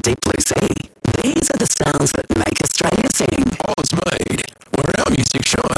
Deep Blue Sea. These are the sounds that make Australia sing. Oz Made, where our music shines.